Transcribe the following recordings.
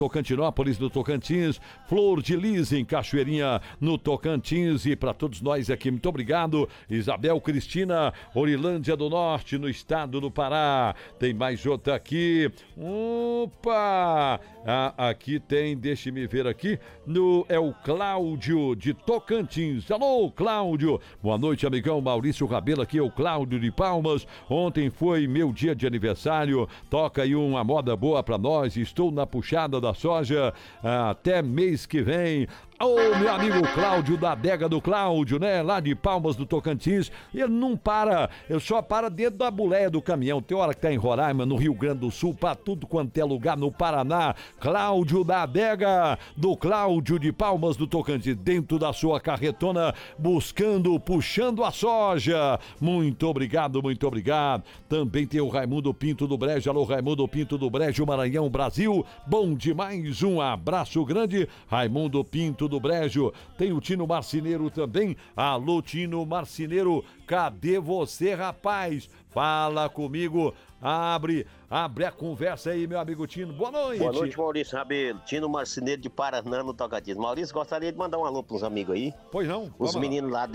Tocantinópolis, no Tocantins, Flor de Lis em Cachoeirinha, no Tocantins, e para todos nós aqui, muito obrigado. Isabel Cristina, Orilândia do Norte, no estado do Pará. Tem mais outra aqui. Opa! Aqui tem, deixe-me ver aqui, é o Cláudio de Tocantins. Alô, Cláudio! Boa noite, amigão. Maurício Rabelo aqui, é o Cláudio de Palmas. Ontem foi meu dia de aniversário. Toca aí uma moda boa pra nós. Estou na puxada da soja até mês que vem. Ô, meu amigo Cláudio, da adega do Cláudio, né? Lá de Palmas do Tocantins. Ele não para, ele só para dentro da boleia do caminhão. Tem hora que tá em Roraima, no Rio Grande do Sul, pra tudo quanto é lugar no Paraná. Cláudio, da adega do Cláudio de Palmas do Tocantins, dentro da sua carretona, puxando a soja. Muito obrigado, muito obrigado. Também tem o Raimundo Pinto do Brejo. Alô, Raimundo Pinto do Brejo, Maranhão, Brasil. Bom demais, um abraço grande, Raimundo Pinto do Brejo. Tem o Tino Marceneiro também. Alô, Tino Marceneiro, cadê você, rapaz? Fala comigo, abre a conversa aí, meu amigo Tino. Boa noite. Boa noite, Maurício Rabelo. Tino Marceneiro de Paraná, no Tocantins. Maurício, gostaria de mandar um alô para uns amigos aí. Pois não? Os meninos lá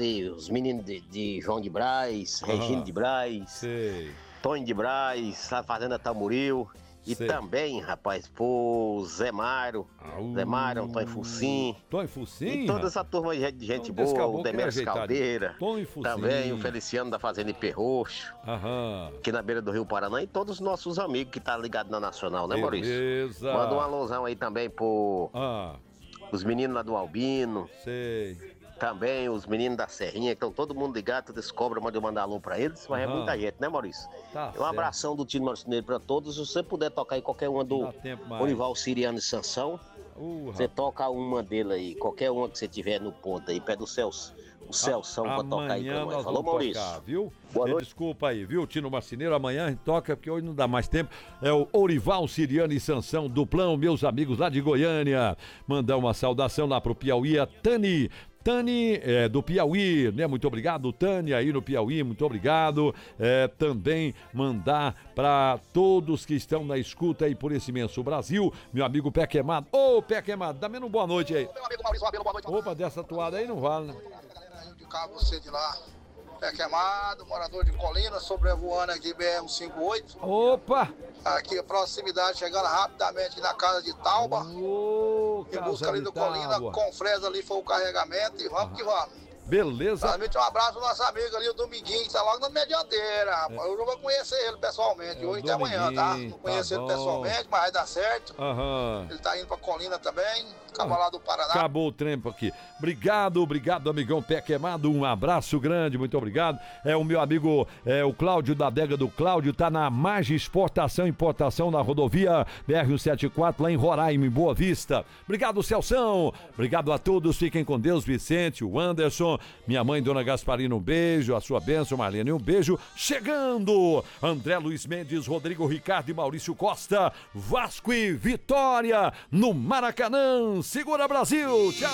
de João de Braz, Regina de Braz, sei. Tonho de Braz, a Fazenda Tamboril. E sei. Também, rapaz, pô, Zé Mário, Antônio Fucim. Antônio Fucim? E toda essa turma de gente boa, o Demércio Caldeira. Antônio Fucim. Também o Feliciano da Fazenda Ipê Roxo. Aqui na beira do Rio Paraná. E todos os nossos amigos que tá ligados na Nacional, né, Maurício? Beleza. Manda um alôzão aí também pro os meninos lá do Albino. Sei. Também os meninos da Serrinha, que estão todo mundo ligado, todos cobram, mandei mandar alô pra eles, mas é muita gente, né, Maurício? Tá um abração do Tino Marceneiro pra todos. Se você puder tocar aí qualquer uma do Orival Siriano e Sansão, você toca uma dele aí, qualquer uma que você tiver no ponto aí, pede o Celção pra tocar aí pra nós. Falou, Maurício? Tocar, viu? Boa noite. Desculpa aí, viu, Tino Marceneiro? Amanhã a gente toca, porque hoje não dá mais tempo. É o Orival Siriano e Sansão, duplão, meus amigos lá de Goiânia. Mandar uma saudação lá pro Piauí, a Tani, do Piauí, né? Muito obrigado, Tânia, aí no Piauí, muito obrigado. Também mandar para todos que estão na escuta aí por esse imenso Brasil, meu amigo Pé Queimado. Ô, Pé Queimado, dá menos boa noite aí. Meu amigo Maurício Rabelo, boa noite. Opa, dessa toada aí não vale, né? De cá, você de lá. Pé Queimado, morador de Colina, sobrevoando aqui BR-158. Opa! Aqui a proximidade, chegando rapidamente na casa de Tauba. Em busca ali do Colina, com fresa ali foi o carregamento e vamos que vamos. Beleza. Transmite um abraço pro nosso amigo ali, o Dominguinho, que tá logo na minha dianteira, rapaz. Eu não vou conhecer ele pessoalmente, hoje até amanhã, tá? Não conheço ele pessoalmente, mas vai dar certo. Ele tá indo pra Colina também, lá do Paraná. Acabou o tempo aqui. Obrigado, amigão Pé Queimado. Um abraço grande, muito obrigado. É o meu amigo, o Cláudio da adega do Cláudio, tá na Mage Exportação e Importação na rodovia BR-174, lá em Roraima, em Boa Vista. Obrigado, Celção. Obrigado a todos, fiquem com Deus, Vicente, o Anderson, minha mãe, Dona Gasparina, um beijo, a sua bênção, Marlene, um beijo. Chegando, André Luiz Mendes, Rodrigo Ricardo e Maurício Costa, Vasco e Vitória no Maracanã. Segura, Brasil! Tchau!